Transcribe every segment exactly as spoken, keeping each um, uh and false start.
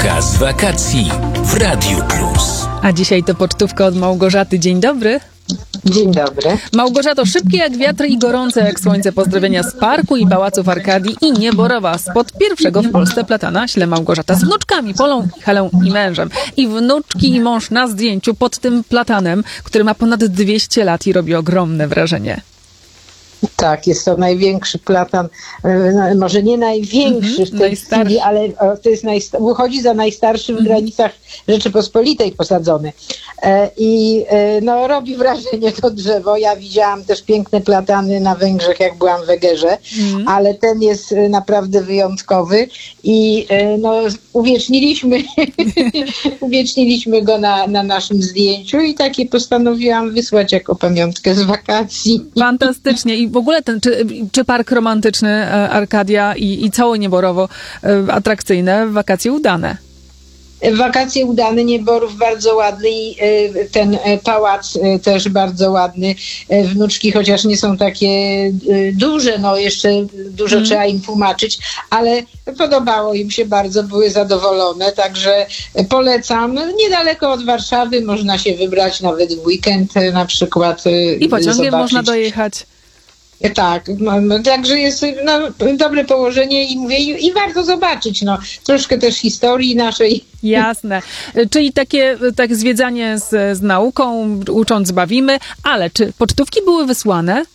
Pocztówka z wakacji w Radiu Plus. A dzisiaj to pocztówka od Małgorzaty. Dzień dobry. Dzień dobry. Małgorzato, szybkie jak wiatr i gorące jak słońce pozdrowienia z parku i pałaców Arkadii i nieborowa spod pierwszego w Polsce platana śle Małgorzata z wnuczkami Polą, Helą i mężem. I wnuczki i mąż na zdjęciu pod tym platanem, który ma ponad dwieście lat i robi ogromne wrażenie. Tak, jest to największy platan, no, może nie największy mm-hmm, w tej chwili, ale to jest najsta- uchodzi za najstarszy w mm-hmm. granicach Rzeczypospolitej posadzony. E, I e, no, robi wrażenie to drzewo. Ja widziałam też piękne platany na Węgrzech, jak byłam w Egerze, mm-hmm. ale ten jest naprawdę wyjątkowy i e, no, uwieczniliśmy, uwieczniliśmy go na, na naszym zdjęciu i takie postanowiłam wysłać jako pamiątkę z wakacji. Fantastycznie. I w ogóle ten, czy, czy park romantyczny Arkadia i, i całe Nieborowo atrakcyjne, wakacje udane? Wakacje udane, Nieborów bardzo ładny i ten pałac też bardzo ładny. Wnuczki, chociaż nie są takie duże, no jeszcze dużo mm. trzeba im tłumaczyć, ale podobało im się bardzo, były zadowolone, także polecam. Niedaleko od Warszawy można się wybrać nawet w weekend na przykład. I pociągiem zobaczyć. Można dojechać. Tak, no, także jest no, dobre położenie i mówię, i, i warto zobaczyć, no, troszkę też historii naszej. Jasne. Czyli takie tak zwiedzanie z, z nauką, ucząc bawimy, ale czy pocztówki były wysłane?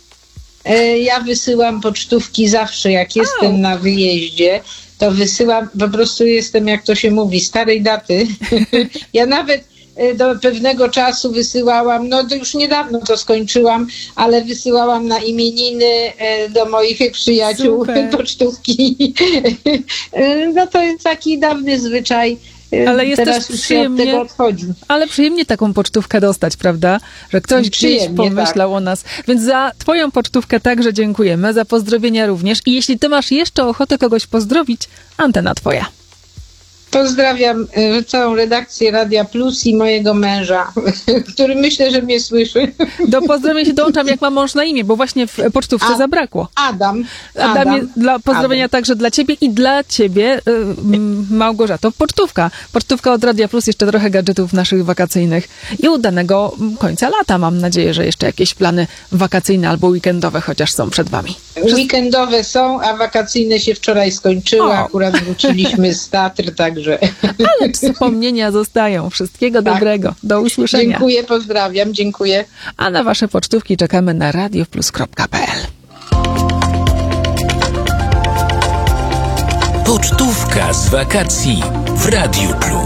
E, ja wysyłam pocztówki zawsze, jak jestem oh. na wyjeździe, to wysyłam, po prostu jestem, jak to się mówi, starej daty. Ja nawet do pewnego czasu wysyłałam, no to już niedawno to skończyłam, ale wysyłałam na imieniny do moich przyjaciół Super. pocztówki. No to jest taki dawny zwyczaj. Ale jest Teraz też przyjemnie, od tego odchodzi. Ale przyjemnie taką pocztówkę dostać, prawda? Że ktoś gdzieś pomyślał tak. o nas. Więc za twoją pocztówkę także dziękujemy, za pozdrowienia również. I jeśli ty masz jeszcze ochotę kogoś pozdrowić, antena twoja. Pozdrawiam y, całą redakcję Radia Plus i mojego męża, który myślę, że mnie słyszy. Do pozdrowień się dołączam, jak ma mąż na imię, bo właśnie w pocztówce A, zabrakło. Adam. Adamie, Adam. dla pozdrowienia Adam. Także dla ciebie i dla ciebie, y, Małgorzato. Pocztówka. Pocztówka od Radia Plus, jeszcze trochę gadżetów naszych wakacyjnych i udanego końca lata. Mam nadzieję, że jeszcze jakieś plany wakacyjne albo weekendowe chociaż są przed wami. Przez... Weekendowe są, a wakacyjne się wczoraj skończyły. O. Akurat wróciliśmy z Tatr, także... Ale wspomnienia zostają. Wszystkiego tak. dobrego. Do usłyszenia. Dziękuję, pozdrawiam, dziękuję. A na wasze pocztówki czekamy na radioplus kropka pe el. Pocztówka z wakacji w Radiu Plus.